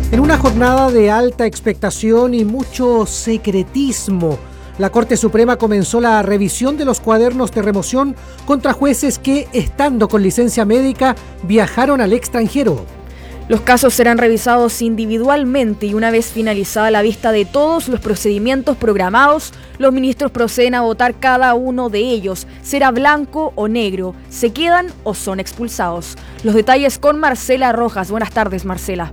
En una jornada de alta expectación y mucho secretismo, la Corte Suprema comenzó la revisión de los cuadernos de remoción contra jueces que, estando con licencia médica, viajaron al extranjero. Los casos serán revisados individualmente y una vez finalizada la vista de todos los procedimientos programados, los ministros proceden a votar cada uno de ellos. ¿Será blanco o negro? ¿Se quedan o son expulsados? Los detalles con Marcela Rojas. Buenas tardes, Marcela.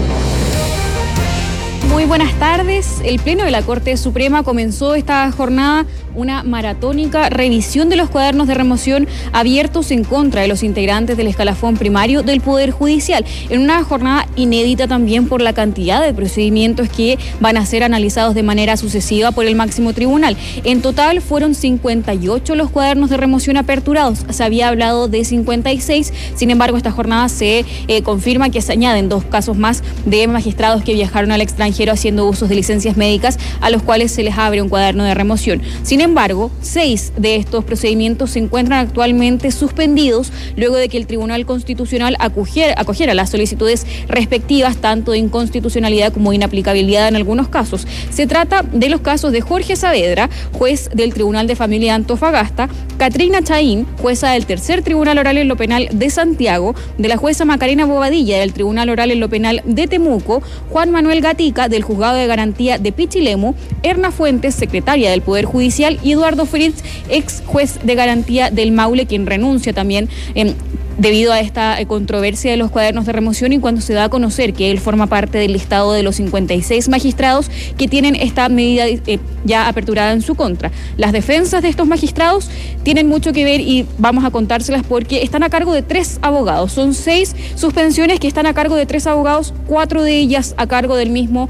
Muy buenas tardes. El Pleno de la Corte Suprema comenzó esta jornada una maratónica revisión de los cuadernos de remoción abiertos en contra de los integrantes del escalafón primario del Poder Judicial, en una jornada inédita también por la cantidad de procedimientos que van a ser analizados de manera sucesiva por el máximo tribunal. En total fueron 58 los cuadernos de remoción aperturados. Se había hablado de 56, sin embargo esta jornada se confirma que se añaden 2 casos más de magistrados que viajaron al extranjero haciendo usos de licencias médicas, a los cuales se les abre un cuaderno de remoción. Sin embargo, 6 de estos procedimientos se encuentran actualmente suspendidos luego de que el Tribunal Constitucional acogiera las solicitudes respectivas, tanto de inconstitucionalidad como de inaplicabilidad en algunos casos. Se trata de los casos de Jorge Saavedra, juez del Tribunal de Familia de Antofagasta, Katrina Chaín, jueza del Tercer Tribunal Oral en lo Penal de Santiago, de la jueza Macarena Bobadilla del Tribunal Oral en lo Penal de Temuco, Juan Manuel Gatica del Juzgado de Garantía de Pichilemu, Erna Fuentes, secretaria del Poder Judicial, y Eduardo Fritz, ex juez de garantía del Maule, quien renuncia también debido a esta controversia de los cuadernos de remoción y cuando se da a conocer que él forma parte del listado de los 56 magistrados que tienen esta medida ya aperturada en su contra. Las defensas de estos magistrados tienen mucho que ver y vamos a contárselas porque están a cargo de 3 abogados. Son 6 suspensiones que están a cargo de 3 abogados, 4 de ellas a cargo del mismo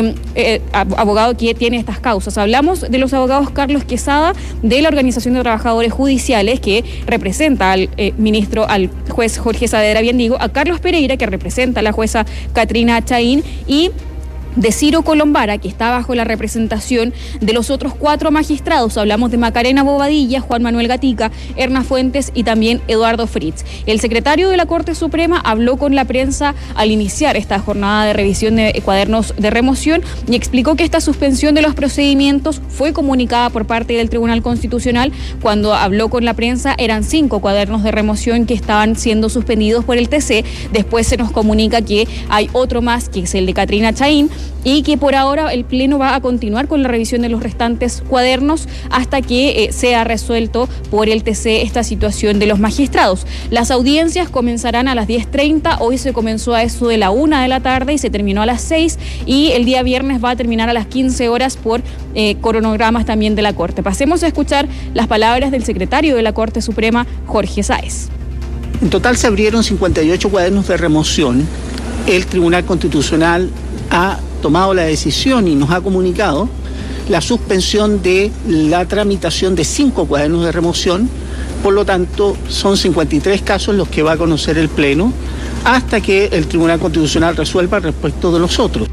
abogado que tiene estas causas. Hablamos de los abogados Carlos Quesada, de la Organización de Trabajadores Judiciales, que representa al al juez Jorge Saavedra, bien digo, a Carlos Pereira, que representa a la jueza Katrina Chaín, y de Ciro Colombara, que está bajo la representación de los otros 4 magistrados. Hablamos de Macarena Bobadilla, Juan Manuel Gatica, Erna Fuentes y también Eduardo Fritz. El secretario de la Corte Suprema habló con la prensa al iniciar esta jornada de revisión de cuadernos de remoción y explicó que esta suspensión de los procedimientos fue comunicada por parte del Tribunal Constitucional. Cuando habló con la prensa eran 5 cuadernos de remoción que estaban siendo suspendidos por el TC. Después se nos comunica que hay otro más, que es el de Katrina Chaín, y que por ahora el Pleno va a continuar con la revisión de los restantes cuadernos hasta que sea resuelto por el TC esta situación de los magistrados. Las audiencias comenzarán a las 10:30, hoy se comenzó a eso de la 1 de la tarde y se terminó a las 6, y el día viernes va a terminar a las 15 horas por cronogramas también de la Corte. Pasemos a escuchar las palabras del secretario de la Corte Suprema, Jorge Sáez. En total se abrieron 58 cuadernos de remoción. El Tribunal Constitucional ha tomado la decisión y nos ha comunicado la suspensión de la tramitación de 5 cuadernos de remoción. Por lo tanto, son 53 casos los que va a conocer el Pleno hasta que el Tribunal Constitucional resuelva respecto de los otros.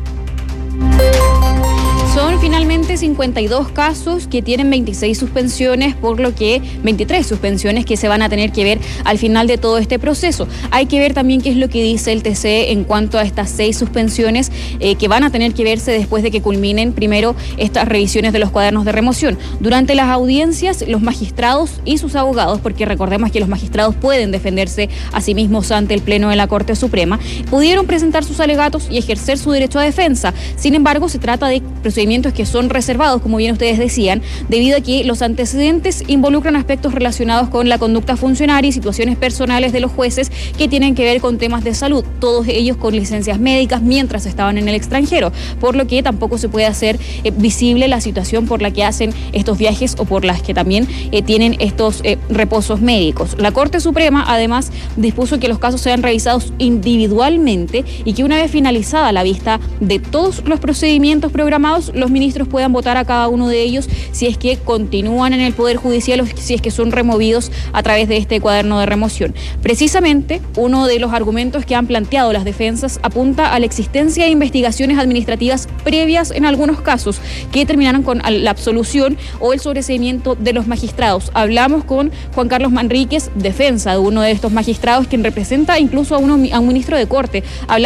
Son finalmente 52 casos que tienen 26 suspensiones, por lo que 23 suspensiones que se van a tener que ver al final de todo este proceso. Hay que ver también qué es lo que dice el TC en cuanto a estas 6 suspensiones que van a tener que verse después de que culminen primero estas revisiones de los cuadernos de remoción. Durante las audiencias, los magistrados y sus abogados, porque recordemos que los magistrados pueden defenderse a sí mismos ante el Pleno de la Corte Suprema, pudieron presentar sus alegatos y ejercer su derecho a defensa. Sin embargo, se trata de procedimientos que son reservados, como bien ustedes decían, debido a que los antecedentes involucran aspectos relacionados con la conducta funcionaria y situaciones personales de los jueces que tienen que ver con temas de salud, todos ellos con licencias médicas mientras estaban en el extranjero, por lo que tampoco se puede hacer visible la situación por la que hacen estos viajes o por las que también tienen estos reposos médicos. La Corte Suprema además dispuso que los casos sean revisados individualmente y que una vez finalizada la vista de todos los procedimientos programados, los ministros puedan votar a cada uno de ellos si es que continúan en el Poder Judicial o si es que son removidos a través de este cuaderno de remoción. Precisamente, uno de los argumentos que han planteado las defensas apunta a la existencia de investigaciones administrativas previas en algunos casos que terminaron con la absolución o el sobreseimiento de los magistrados. Hablamos con Juan Carlos Manríquez, defensa de uno de estos magistrados, quien representa incluso a un ministro de Corte.